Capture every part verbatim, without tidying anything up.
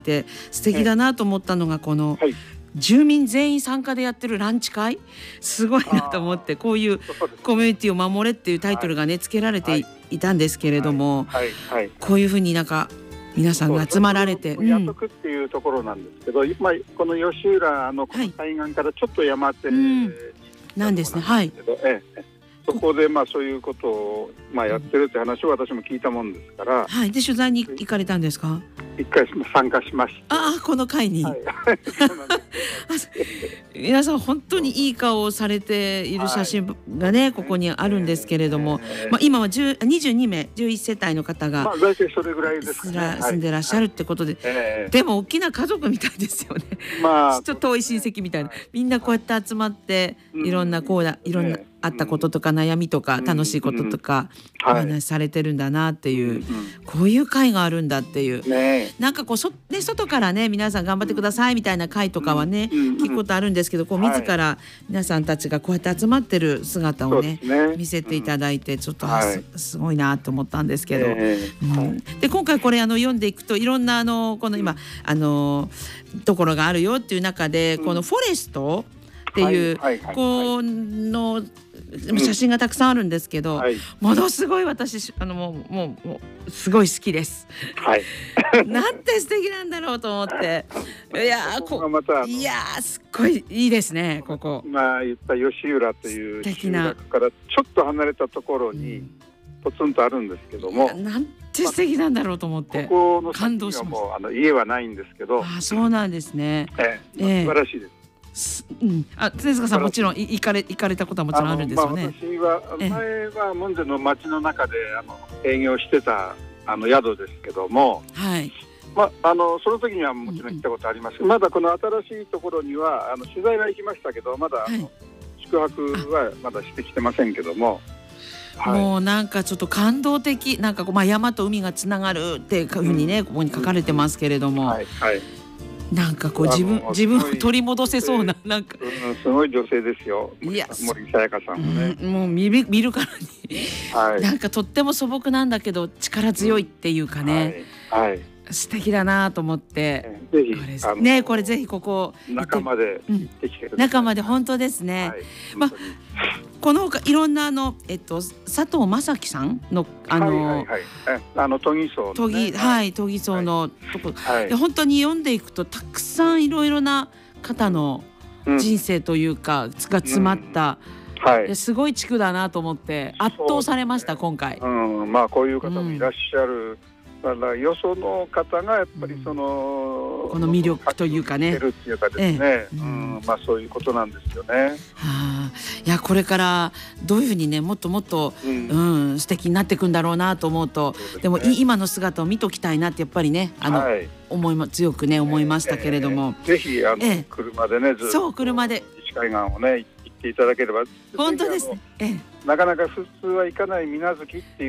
て素敵だなと思ったのが、この、 はい、 住民全員参加でやってるランチ会、すごいなと思って、こういうコミュニティを守れっていうタイトルがね、付けられていたんですけれども、 はいはいはい、 こういうふうになんか皆さんが集まられて、 やっとくっていうところなんですけど、今この吉浦の海岸からちょっと山手なんですね。はい。 ええ、そこでまあそういうことをまあやってるって話を私も聞いたもんですから、 はい。で取材に行かれたんですか？ 一回参加しました。 ああ、この会に。はい、皆さん本当にいい顔をされている写真がね、はい、ここにあるんですけれども、えー、まあ今はにじゅうにめい、じゅういちせたいの方が、 まあ大体それぐらいですかね、 住んでらっしゃるってことで、 はいえー、 でも大きな家族みたいですよね。まあちょっと遠い親戚みたいな、みんなこうやって集まっていろんなこうだいろんなあったこととか悩みとか楽しいこととかお話しされてるんだなっていう、こういう会があるんだっていう、なんかこうそね、外からね皆さん頑張ってくださいみたいな会とかはね、聞くことあるんですけど、こう自ら皆さんたちがこうやって集まってる姿をね見せていただいて、ちょっとすごいなと思ったんですけど、で今回これあの読んでいくといろんなあのこの今あのところがあるよっていう中で、このフォレストっていうこの写真がたくさんあるんですけど、はい、ものすごい私あのもうもうもうすごい好きです。はい、なんて素敵なんだろうと思って、いやーこまたいやーすっごいいいですねここ。 まあ言った吉浦という集落からちょっと離れたところにポツンとあるんですけども、 なんて素敵なんだろうと思って、 ここの先にはもうあの家はないんですけど、 あそうなんですね。 ええ、素晴らしいです。 うん、あ、常塚さんもちろん行かれ行かれたことはもちろんあるんですよね。 まあ、私は前は門前の町の中であの営業してたあの宿ですけども、 はい。 まああのその時にはもちろん行ったことあります。うん、まだこの新しいところにはあの取材は行きましたけど、まだあの、はい、宿泊はまだしてきてませんけども。 はい、もうなんかちょっと感動的、なんかこうまあ山と海がつながるっていうふうにね、うん、ここに書かれてますけれども。はい。はい、なんかこう自分自分を取り戻せそうな、なんか、 うん、すごい女性ですよ。いや森さやかさんもね、 うん、もう見る見るからに、はい、なんかとっても素朴なんだけど力強いっていうかね、うん、はい、はい、素敵だなと思って、 ぜひこれねこれぜひここ中まで、うん、 中まで本当ですね。はい、まあこのほかいろんなあのえっと佐藤正樹さんのあの、はいはいはい、 あの都議荘都議、はい都議荘のとこ、はい、で本当に読んでいくとたくさんいろいろな方の人生というか、うん、が詰まった、うん、はい、すごい地区だなと思って圧倒されました、ね、今回。 うん、まあこういう方もいらっしゃる。うん、だからよその方がやっぱりその、うん、 この魅力というかね、 っていうかですね、ええ、うん、まあそういうことなんですよね。 はあ、いやこれからどういうふうにねもっともっと、うんうん、素敵になっていくんだろうなと思うと、で, ね、でも今の姿を見ときたいなってやっぱりねあの、はい、思いも強くね思いましたけれども、 えーえー、ぜひあの、えー、車でねずっとそう車で西海岸をね行っていただければ本当ですね。えーなかなか普通は行かない水無月っていう、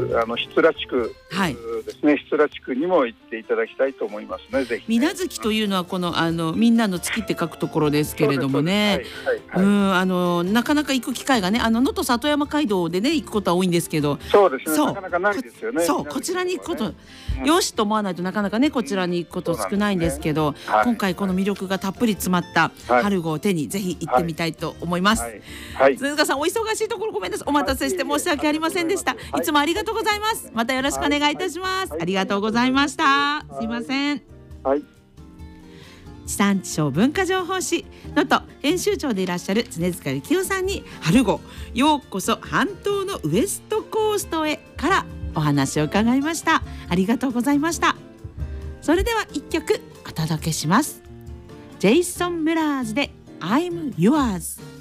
うん、あの七良地区ですね、七良地区にも行っていただきたいと思いますね。ぜひね。 水無月というのはこのあのみんなの月って書くところですけれどもね、はいはいはい、うんあのなかなか行く機会がねあの能登里山街道でね行くことは多いんですけど、 そうですね、なかなかないですよね。 そうこちらに行くこと、うん、よしと思わないとなかなかねこちらに行くこと少ないんですけど、うんね、はい、今回この魅力がたっぷり詰まった春号を手にぜひ行ってみたいと思います。はいはい、鈴鹿さんお忙しいところごめんなさい、お待たせして申し訳ありませんでした。いつもありがとうございます。またよろしくお願いいたします。ありがとうございました。すいません。はい。地産地消文化情報誌能登編集長でいらっしゃる常塚幸男さんに春号ようこそ半島のウエストコーストへからお話を伺いました。ありがとうございました。それでは一曲お届けします。ジェイソン・ムラーズで I'm Yours。